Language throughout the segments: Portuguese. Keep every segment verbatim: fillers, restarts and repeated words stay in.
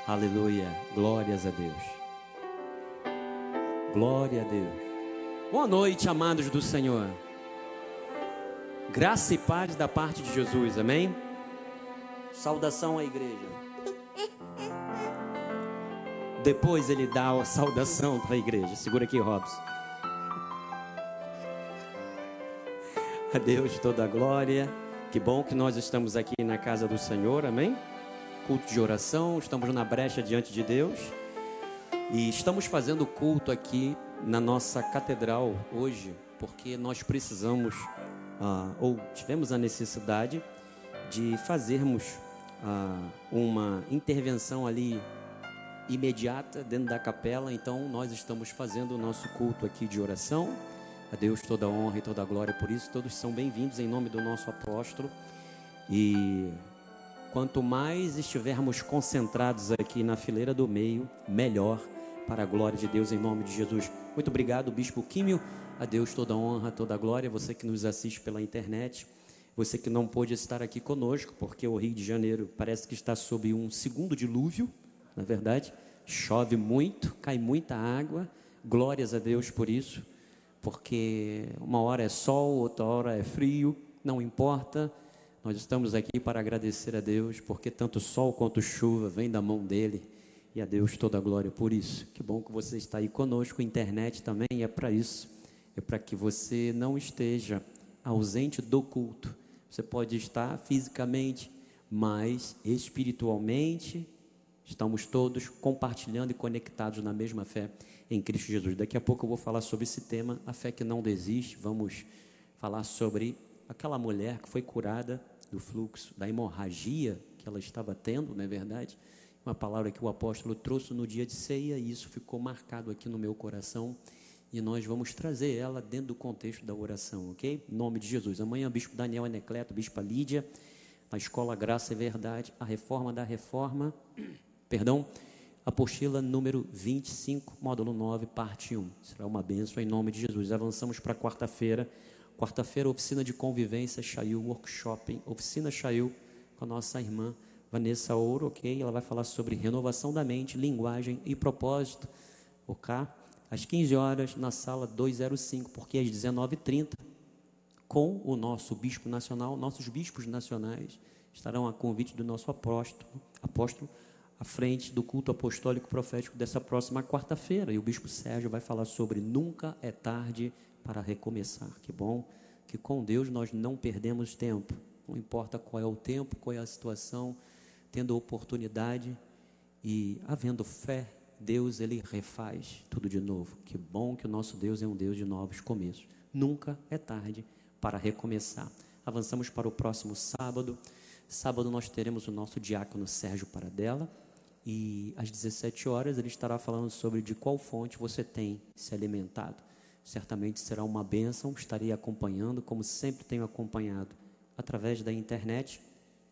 Aleluia, glórias a Deus. Glória a Deus. Boa noite, amados do Senhor. Graça e paz da parte de Jesus, amém? Saudação à igreja. Depois ele dá a saudação para a igreja. Segura aqui, Robson. A Deus toda a glória. Que bom que nós estamos aqui na casa do Senhor, amém? Culto de oração, estamos na brecha diante de Deus. E estamos fazendo culto aqui na nossa catedral hoje, porque nós precisamos, ah, ou tivemos a necessidade de fazermos ah, uma intervenção ali imediata dentro da capela. Então nós estamos fazendo o nosso culto aqui de oração. A Deus toda a honra e toda a glória por isso. Todos são bem-vindos em nome do nosso apóstolo. E quanto mais estivermos concentrados aqui na fileira do meio, melhor, para a glória de Deus, em nome de Jesus. Muito obrigado, Bispo Químio. A Deus toda a honra, toda a glória. Você que nos assiste pela internet, você que não pôde estar aqui conosco, porque o Rio de Janeiro parece que está sob um segundo dilúvio, na verdade. Chove muito, cai muita água. Glórias a Deus por isso, porque uma hora é sol, outra hora é frio, não importa. Nós estamos aqui para agradecer a Deus, porque tanto sol quanto chuva vem da mão dele, e a Deus toda a glória por isso. Que bom que você está aí conosco. A internet também é para isso, é para que você não esteja ausente do culto. Você pode estar fisicamente, mas espiritualmente estamos todos compartilhando e conectados na mesma fé em Cristo Jesus. Daqui a pouco eu vou falar sobre esse tema, a fé que não desiste. Vamos falar sobre aquela mulher que foi curada do fluxo, da hemorragia que ela estava tendo, não é verdade? Uma palavra que o apóstolo trouxe no dia de ceia, e isso ficou marcado aqui no meu coração, e nós vamos trazer ela dentro do contexto da oração, ok? Em nome de Jesus. Amanhã, Bispo Daniel Anecleto, Bispa Lídia, na Escola Graça e Verdade, a reforma da reforma, perdão, apostila número vinte e cinco, módulo nove, parte um. Será uma bênção em nome de Jesus. Avançamos para quarta-feira. Quarta-feira, oficina de convivência, Chail, workshop, oficina Chail, com a nossa irmã Vanessa Ouro, ok? Ela vai falar sobre renovação da mente, linguagem e propósito, ok? Às quinze horas, na sala duzentos e cinco, porque às dezenove e trinta, com o nosso bispo nacional, nossos bispos nacionais estarão a convite do nosso apóstolo, apóstolo à frente do culto apostólico profético dessa próxima quarta-feira. E o bispo Sérgio vai falar sobre nunca é tarde para recomeçar. Que bom que com Deus nós não perdemos tempo. Não importa qual é o tempo, qual é a situação, tendo oportunidade e havendo fé, Deus, Ele refaz tudo de novo. Que bom que o nosso Deus é um Deus de novos começos. Nunca é tarde para recomeçar. Avançamos para o próximo sábado. Sábado nós teremos o nosso diácono Sérgio Paradela, e às dezessete horas ele estará falando sobre de qual fonte você tem se alimentado. Certamente será uma bênção. Estarei acompanhando, como sempre tenho acompanhado, através da internet,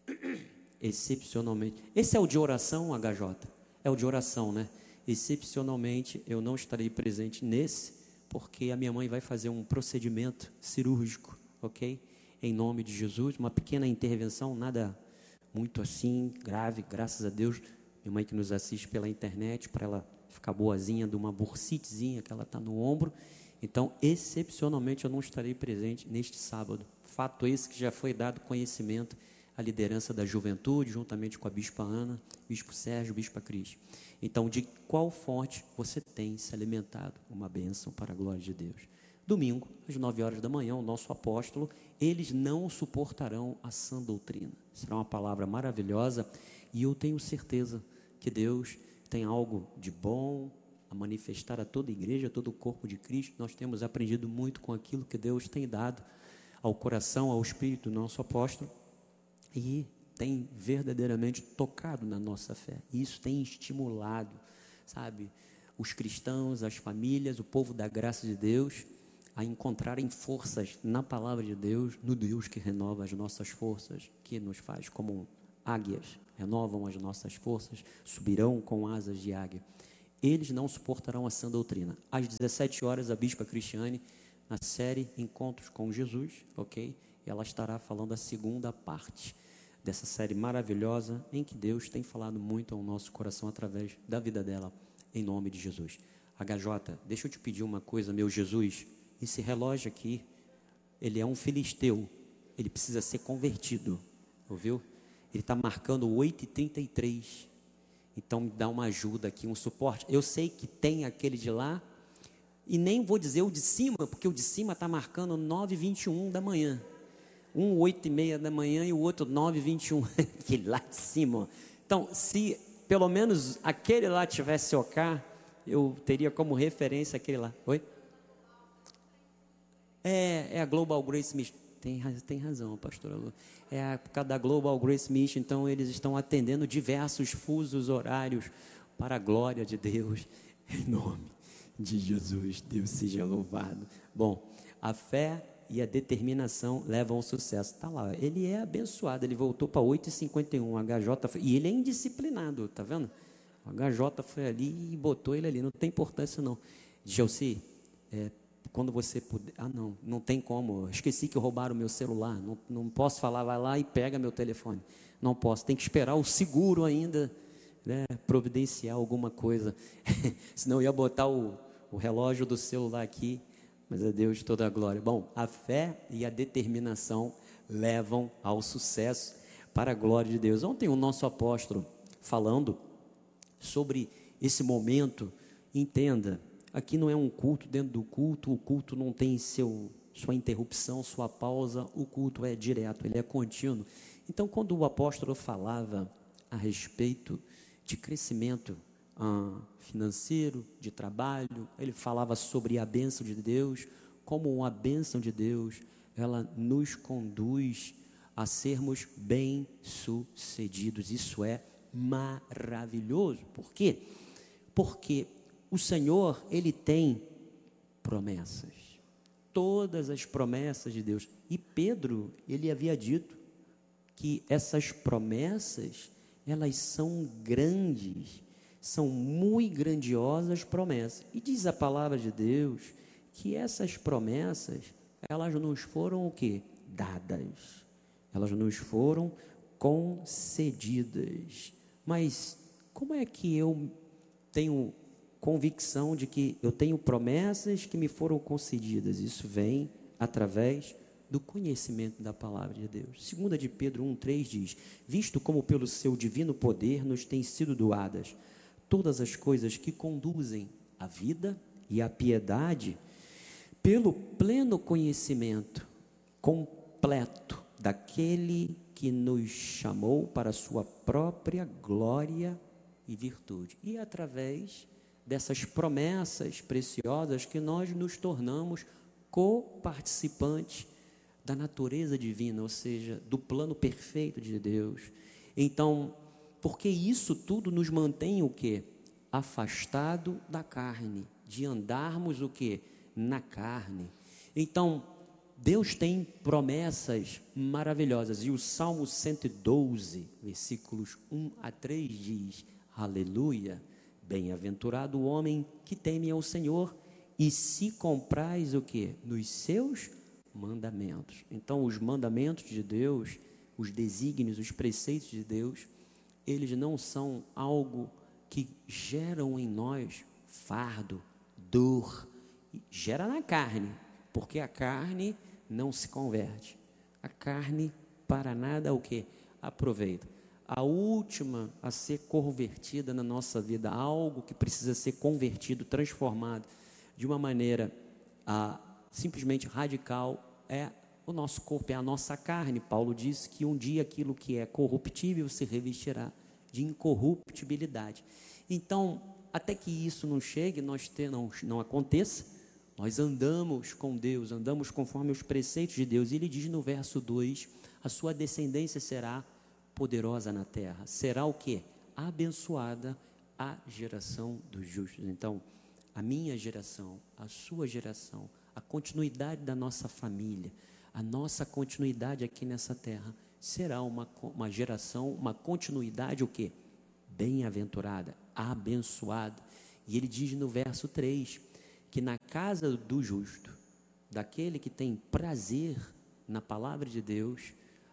excepcionalmente. Esse é o de oração, H J? É o de oração, né? Excepcionalmente eu não estarei presente nesse, porque a minha mãe vai fazer um procedimento cirúrgico, ok? Em nome de Jesus, uma pequena intervenção, nada muito assim grave, graças a Deus. Minha mãe que nos assiste pela internet, para ela ficar boazinha, de uma bursitezinha que ela está no ombro. Então, excepcionalmente, eu não estarei presente neste sábado. Fato esse que já foi dado conhecimento à liderança da juventude, juntamente com a Bispa Ana, Bispo Sérgio, Bispa Cris. Então, de qual fonte você tem se alimentado? Uma bênção para a glória de Deus. Domingo, às nove horas da manhã, o nosso apóstolo, eles não suportarão a sã doutrina. Será uma palavra maravilhosa, e eu tenho certeza que Deus tem algo de bom a manifestar a toda a igreja, a todo o corpo de Cristo. Nós temos aprendido muito com aquilo que Deus tem dado ao coração, ao espírito do nosso apóstolo, e tem verdadeiramente tocado na nossa fé. Isso tem estimulado, sabe, os cristãos, as famílias, o povo da graça de Deus, a encontrarem forças na palavra de Deus, no Deus que renova as nossas forças, que nos faz como águias, renovam as nossas forças, subirão com asas de águia. Eles não suportarão a sã doutrina. Às dezessete horas, a Bispa Cristiane, na série Encontros com Jesus, ok? Ela estará falando a segunda parte dessa série maravilhosa em que Deus tem falado muito ao nosso coração através da vida dela, em nome de Jesus. H J, deixa eu te pedir uma coisa, meu Jesus, esse relógio aqui, ele é um filisteu, ele precisa ser convertido, ouviu? Ele está marcando oito e trinta e três, então me dá uma ajuda aqui, um suporte. Eu sei que tem aquele de lá, e nem vou dizer o de cima, porque o de cima está marcando nove e vinte e um da manhã. Um oito e meia da manhã e o outro nove e vinte e um, aquele lá de cima. Então, se pelo menos aquele lá tivesse OK, eu teria como referência aquele lá. Oi? É, é a Global Grace Mission. Tem, tem razão, pastora Lu. É a, por causa da Global Grace Mission, então eles estão atendendo diversos fusos horários para a glória de Deus. Em nome de Jesus, Deus seja louvado. Bom, a fé e a determinação levam ao sucesso. Está lá, ele é abençoado, ele voltou para oito e cinquenta e um, H J, foi, e ele é indisciplinado, tá vendo? O H J foi ali e botou ele ali, não tem importância não. Gelsi, é, quando você puder, ah não, não tem como, esqueci que roubaram o meu celular, não, não posso falar, vai lá e pega meu telefone, não posso, tem que esperar o seguro ainda, né, providenciar alguma coisa, senão eu ia botar o, o relógio do celular aqui, mas a Deus toda a glória. Bom, a fé e a determinação levam ao sucesso para a glória de Deus. Ontem o nosso apóstolo falando sobre esse momento, entenda, aqui não é um culto dentro do culto, o culto não tem seu, sua interrupção, sua pausa, o culto é direto, ele é contínuo. Então, quando o apóstolo falava a respeito de crescimento ah, financeiro, de trabalho, ele falava sobre a bênção de Deus, como a bênção de Deus, ela nos conduz a sermos bem-sucedidos. Isso é maravilhoso. Por quê? Porque o Senhor, ele tem promessas, todas as promessas de Deus, e Pedro, ele havia dito que essas promessas, elas são grandes, são muito grandiosas promessas, e diz a palavra de Deus, que essas promessas, elas nos foram o quê? Dadas, elas nos foram concedidas. Mas como é que eu tenho convicção de que eu tenho promessas que me foram concedidas? Isso vem através do conhecimento da palavra de Deus. Segunda de Pedro um, três diz: visto como pelo seu divino poder nos têm sido doadas todas as coisas que conduzem à vida e à piedade, pelo pleno conhecimento completo daquele que nos chamou para a sua própria glória e virtude. E através dessas promessas preciosas que nós nos tornamos co-participantes da natureza divina, ou seja, do plano perfeito de Deus. Então, porque isso tudo nos mantém o quê? Afastado da carne, de andarmos o quê? Na carne. Então, Deus tem promessas maravilhosas, e o Salmo cento e doze, versículos um a três diz: aleluia, bem-aventurado o homem que teme ao Senhor e se compraz o quê? Nos seus mandamentos. Então, os mandamentos de Deus, os desígnios, os preceitos de Deus, eles não são algo que geram em nós fardo, dor, gera na carne, porque a carne não se converte. A carne para nada o que? Aproveita. A última a ser convertida na nossa vida, algo que precisa ser convertido, transformado de uma maneira ah, simplesmente radical, é o nosso corpo, é a nossa carne. Paulo diz que um dia aquilo que é corruptível se revestirá de incorruptibilidade. Então, até que isso não chegue, nós ter, não, não aconteça, nós andamos com Deus, andamos conforme os preceitos de Deus. E ele diz no verso dois, a sua descendência será poderosa na terra. Será o quê? Abençoada a geração dos justos. Então, a minha geração, a sua geração, a continuidade da nossa família, a nossa continuidade aqui nessa terra, será uma, uma geração, uma continuidade o quê? Bem-aventurada, abençoada. E ele diz no verso três, que na casa do justo, daquele que tem prazer na palavra de Deus,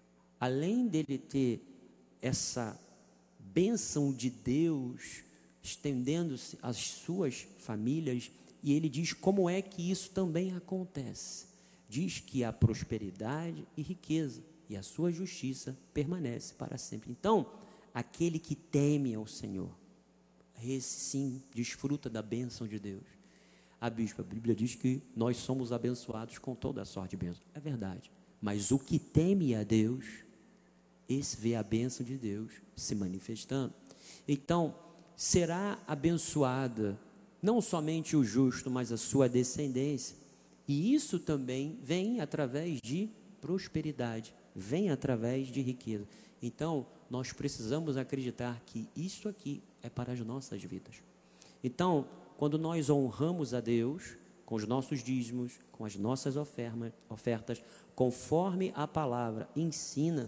além dele ter essa bênção de Deus estendendo-se às suas famílias, e ele diz como é que isso também acontece. Diz que a prosperidade e riqueza e a sua justiça permanece para sempre. Então, aquele que teme ao Senhor, esse sim desfruta da bênção de Deus. A bispa, a Bíblia diz que nós somos abençoados com toda a sorte de bênção. É verdade. Mas o que teme a Deus, esse vê a bênção de Deus se manifestando. Então, será abençoada não somente o justo, mas a sua descendência. E isso também vem através de prosperidade, vem através de riqueza. Então, nós precisamos acreditar que isso aqui é para as nossas vidas. Então, quando nós honramos a Deus com os nossos dízimos, com as nossas ofertas, conforme a palavra ensina,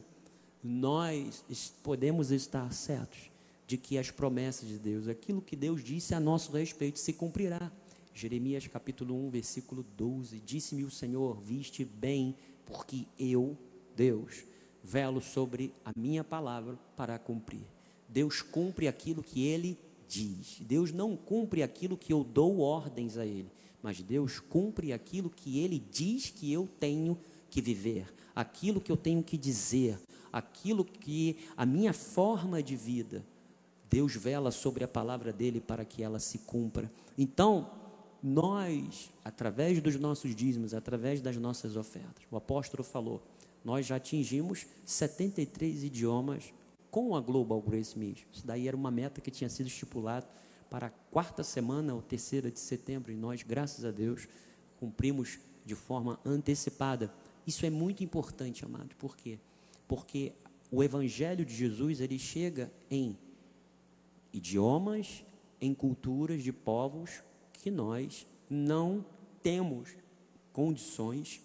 nós podemos estar certos de que as promessas de Deus, aquilo que Deus disse a nosso respeito, se cumprirá. Jeremias capítulo um, versículo doze, disse-me o Senhor, viste bem, porque eu, Deus, velo sobre a minha palavra para cumprir. Deus cumpre aquilo que Ele diz. Deus não cumpre aquilo que eu dou ordens a Ele, mas Deus cumpre aquilo que Ele diz que eu tenho que viver, aquilo que eu tenho que dizer, aquilo que a minha forma de vida, Deus vela sobre a palavra dele para que ela se cumpra. Então, nós, através dos nossos dízimos, através das nossas ofertas, o apóstolo falou, nós já atingimos setenta e três idiomas com a Global Grace Mission. Isso daí era uma meta que tinha sido estipulada para a quarta semana ou terceira de setembro, e nós, graças a Deus, cumprimos de forma antecipada. Isso é muito importante, amado. Por quê? Porque o Evangelho de Jesus, ele chega em idiomas, em culturas de povos que nós não temos condições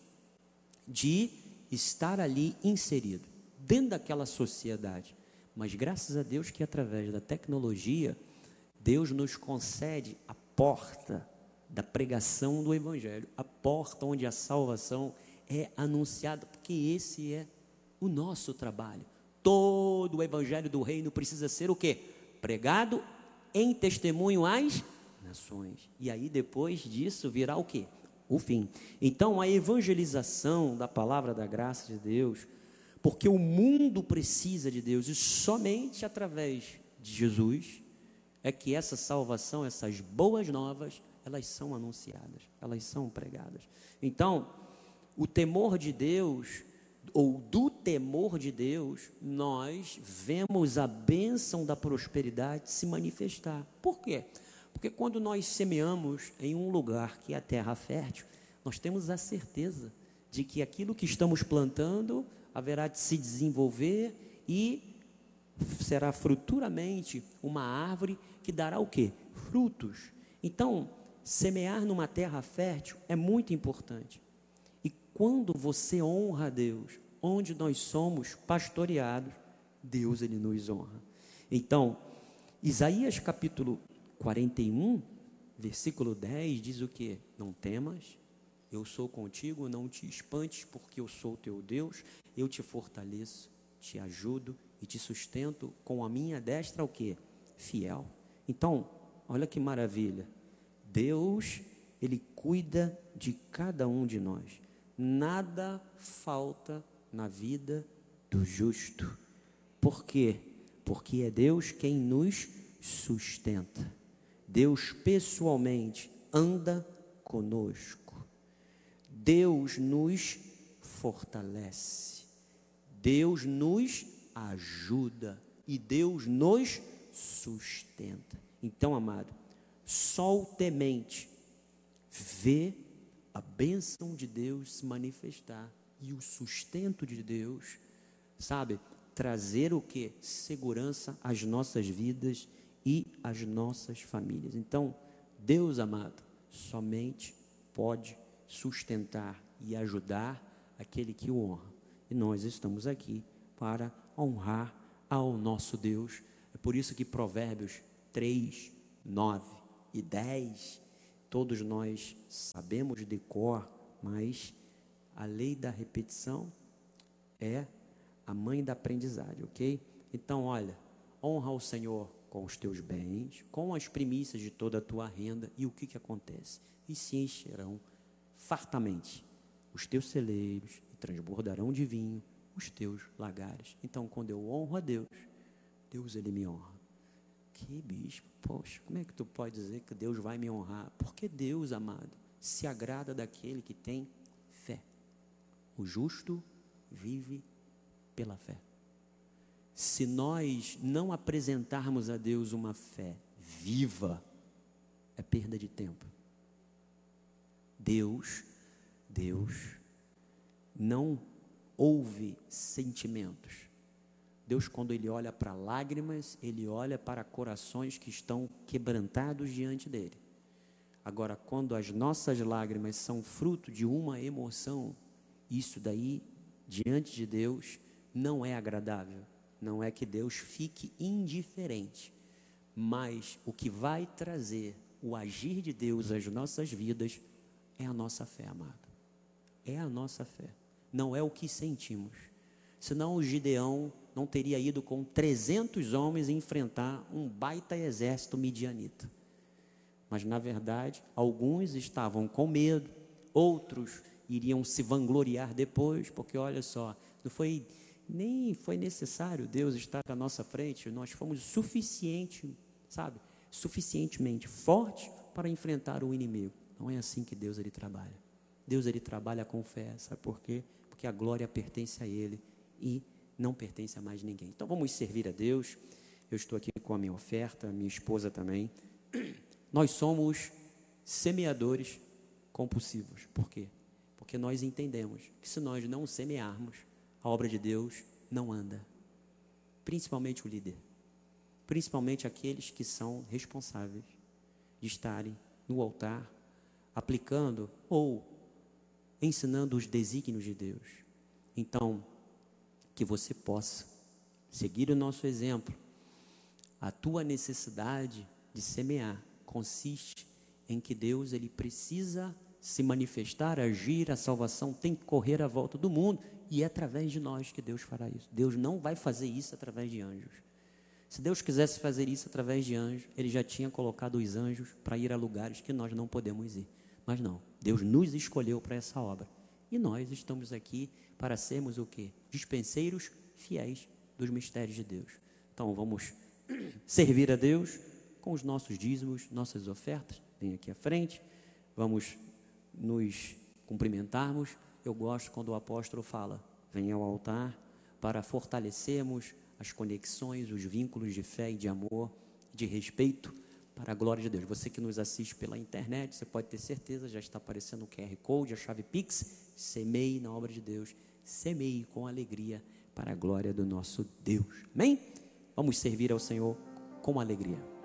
de estar ali inserido, dentro daquela sociedade. Mas graças a Deus que através da tecnologia, Deus nos concede a porta da pregação do Evangelho, a porta onde a salvação é anunciada, porque esse é o nosso trabalho. Todo o Evangelho do Reino precisa ser o quê? Pregado em testemunho às nações. E aí depois disso virá o quê? O fim. Então a evangelização da palavra da graça de Deus, porque o mundo precisa de Deus, e somente através de Jesus é que essa salvação, essas boas novas, elas são anunciadas, elas são pregadas. Então, o temor de Deus, ou do temor de Deus, nós vemos a bênção da prosperidade se manifestar. Por quê? Porque quando nós semeamos em um lugar que é a terra fértil, nós temos a certeza de que aquilo que estamos plantando haverá de se desenvolver e será futuramente uma árvore que dará o quê? Frutos. Então, semear numa terra fértil é muito importante. E quando você honra a Deus, onde nós somos pastoreados, Deus, ele nos honra. Então, Isaías capítulo quarenta e um, versículo dez, diz o quê? Não temas, eu sou contigo, não te espantes, porque eu sou teu Deus, eu te fortaleço, te ajudo e te sustento com a minha destra o quê? Fiel. Então, olha que maravilha, Deus, ele cuida de cada um de nós, nada falta na vida do justo. Por quê? Porque é Deus quem nos sustenta. Deus pessoalmente anda conosco. Deus nos fortalece. Deus nos ajuda e Deus nos sustenta. Então, amado, só o temente vê a bênção de Deus se manifestar e o sustento de Deus, sabe, trazer o que? Segurança às nossas vidas e às nossas famílias. Então, Deus amado, somente pode sustentar e ajudar aquele que o honra. E nós estamos aqui para honrar ao nosso Deus. É por isso que Provérbios três, nove e dez, todos nós sabemos de cor, mas a lei da repetição é a mãe da aprendizagem, ok? Então, olha, honra o Senhor com os teus bens, com as primícias de toda a tua renda, e o que que acontece? E se encherão fartamente os teus celeiros, e transbordarão de vinho os teus lagares. Então, quando eu honro a Deus, Deus, Ele me honra. Que bispo, poxa, como é que tu pode dizer que Deus vai me honrar? Porque Deus, amado, se agrada daquele que tem fé. O justo vive pela fé. Se nós não apresentarmos a Deus uma fé viva, é perda de tempo. Deus, Deus não ouve sentimentos. Deus, quando Ele olha para lágrimas, Ele olha para corações que estão quebrantados diante dEle. Agora, quando as nossas lágrimas são fruto de uma emoção, isso daí, diante de Deus, não é agradável. Não é que Deus fique indiferente, mas o que vai trazer o agir de Deus às nossas vidas é a nossa fé, amado. É a nossa fé. Não é o que sentimos. Senão o Gideão não teria ido com trezentos homens enfrentar um baita exército midianita. Mas, na verdade, alguns estavam com medo, outros iriam se vangloriar depois, porque, olha só, não foi, nem foi necessário Deus estar à nossa frente, nós fomos suficiente, sabe, suficientemente fortes para enfrentar o inimigo. Não é assim que Deus, Ele trabalha. Deus, Ele trabalha com fé, sabe por quê? Porque a glória pertence a Ele e não pertence a mais ninguém. Então, vamos servir a Deus. Eu estou aqui com a minha oferta, a minha esposa também. Nós somos semeadores compulsivos. Por quê? Porque nós entendemos que se nós não semearmos, a obra de Deus não anda. Principalmente o líder. Principalmente aqueles que são responsáveis de estarem no altar, aplicando ou ensinando os desígnios de Deus. Então, que você possa seguir o nosso exemplo. A tua necessidade de semear consiste em que Deus, Ele precisa se manifestar, agir, a salvação tem que correr à volta do mundo, e é através de nós que Deus fará isso. Deus não vai fazer isso através de anjos. Se Deus quisesse fazer isso através de anjos, Ele já tinha colocado os anjos para ir a lugares que nós não podemos ir. Mas não, Deus nos escolheu para essa obra. E nós estamos aqui para sermos o quê? Dispenseiros fiéis dos mistérios de Deus. Então vamos servir a Deus com os nossos dízimos, nossas ofertas. Vem aqui à frente, vamos nos cumprimentarmos. Eu gosto quando o apóstolo fala, venha ao altar para fortalecermos as conexões, os vínculos de fé e de amor, de respeito, para a glória de Deus. Você que nos assiste pela internet, você pode ter certeza, já está aparecendo o Q R Code, a chave Pix. Semeie na obra de Deus, semeie com alegria para a glória do nosso Deus. Amém? Vamos servir ao Senhor com alegria.